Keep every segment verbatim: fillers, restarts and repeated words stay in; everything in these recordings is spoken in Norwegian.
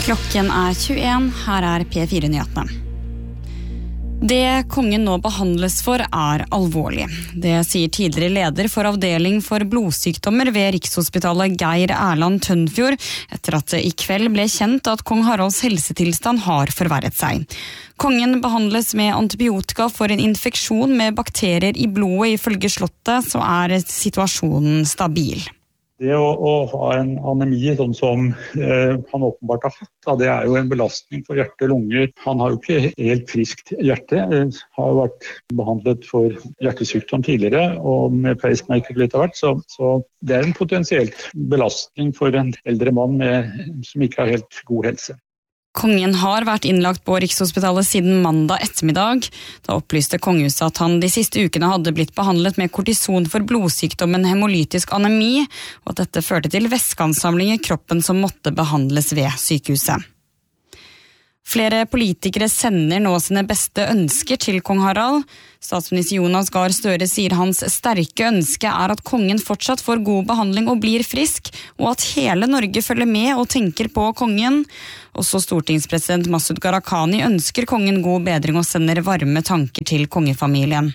Klokken er tjueen, her er P fire-nyhetene. Det kongen nå behandles for er alvorlig. Det sier tidligere leder for avdeling for blodsykdommer ved Rikshospitalet Geir Erland Tønnfjord, etter at det i kveld ble kjent at kong Haralds helsetilstand har forverret seg. Kongen behandles med antibiotika for en infeksjon med bakterier i blodet. Ifølge slottet så er situasjonen stabil. Det å, å ha en anemi sånn som eh, han åpenbart har hatt, da, det er jo en belastning for hjerte og lunger. Han har jo ikke helt friskt hjerte, han har jo vært behandlet for hjertesykdom tidligere, og med pacemaker litt av hvert, så, så det er en potensielt belastning for en eldre mann med, som ikke har helt god helse. Kongen har vært innlagt på Rikshospitalet siden mandag ettermiddag. Da opplyste kongehuset at han de siste ukene hadde blitt behandlet med kortison for blodsykdommen hemolytisk anemi, og at dette førte til væskeansamling i kroppen som måtte behandles ved sykehuset. Flere politikere sender nå sine beste ønsker til kong Harald. Statsminister Jonas Gahr Støre sier hans sterke ønske er at kongen fortsatt får god behandling og blir frisk, og at hele Norge følger med og tenker på kongen. Også stortingspresident Masud Gharahkhani ønsker kongen god bedring og sender varme tanker til kongefamilien.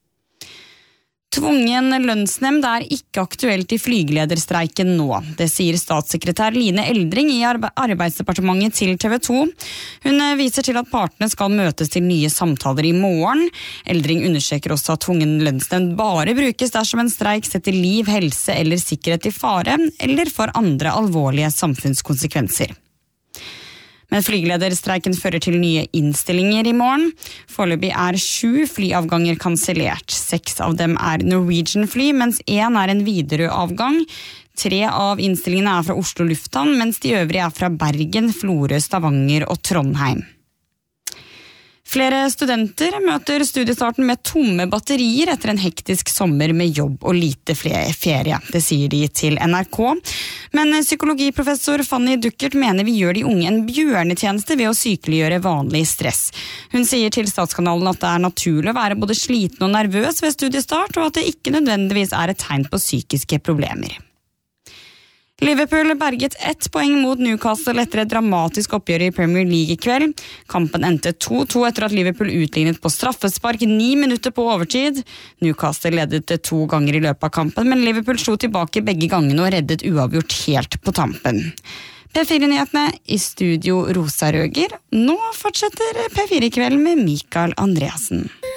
Tvungen lønnsnemnd er ikke aktuelt i flygelederstreiken nå. Det sier statssekretær Line Eldring i Arbeidsdepartementet til T V to. Hun viser til at partene skal møtes til nye samtaler i morgen. Eldring understreker også at tvungen lønnsnemnd bare brukes dersom en streik setter liv, helse eller sikkerhet i fare, eller for andre alvorlige samfunnskonsekvenser. Men flygelederstreiken fører til nye innstillinger i morgen. Foreløpig er sju flyavganger kansellert. Seks av dem er Norwegian-fly, mens én er en Widerøe-avgang. Tre av innstillingene er fra Oslo Lufthavn, mens de øvrige er fra Bergen, Florø, Stavanger og Trondheim. Flere studenter møter studiestarten med tomme batterier etter en hektisk sommer med jobb og lite ferie. Det sier de til N R K. Men psykologiprofessor Fanny Duckert mener vi gjør de unge en bjørnetjeneste ved å sykeliggjøre vanlig stress. Hun sier til Statskanalen at det er naturlig å være både sliten og nervøs ved studiestart, og at det ikke nødvendigvis er et tegn på psykiske problemer. Liverpool berget ett poeng mot Newcastle etter et dramatisk oppgjør i Premier League i kveld. Kampen endte to to etter at Liverpool utlignet på straffespark ni minutter på overtid. Newcastle ledet to ganger i løpet av kampen, men Liverpool slo tilbake begge gangene og reddet uavgjort helt på tampen. P fire-nyhetene i studio Rosa Røger. Nå fortsetter P fire-kvelden med Mikael Andreasen.